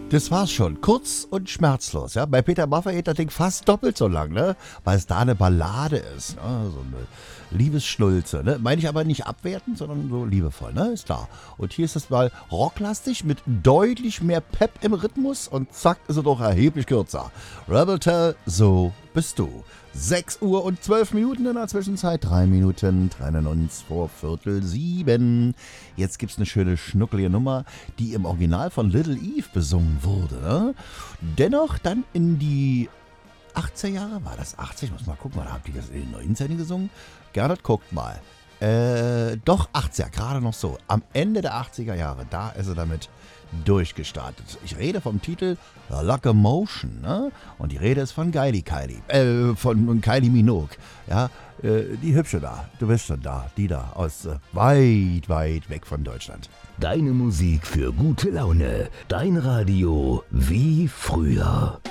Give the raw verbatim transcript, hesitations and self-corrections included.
Das war's schon. Kurz und schmerzlos. Ja? Bei Peter Maffay geht das Ding fast doppelt so lang, ne? Weil es da eine Ballade ist. Ne? So eine Liebesschnulze. Ne? Meine ich aber nicht abwertend, sondern so liebevoll. Ne? Ist klar. Und hier ist es mal rocklastig mit deutlich mehr Pep im Rhythmus und zack ist es doch erheblich kürzer. Rebel Tell, so bist du. sechs Uhr und zwölf Minuten in der Zwischenzeit. Drei Minuten trennen uns vor Viertel sieben. Jetzt gibt's eine schöne schnuckelige Nummer, die im Original von Little Eve besungen wurde. Ne? Dennoch dann in die achtziger Jahre, war das achtzig? Muss mal gucken, oder habt ihr das in den neunzehn gesungen? Gernot, guckt mal. Äh, doch achtziger, gerade noch so. Am Ende der achtziger Jahre, da ist er damit durchgestartet. Ich rede vom Titel Locomotion, ne? Und die Rede ist von Kylie Kylie, äh, von Kylie Minogue, ja, äh, die Hübsche da, du bist schon da, die da, aus äh, weit, weit weg von Deutschland. Deine Musik für gute Laune, dein Radio wie früher.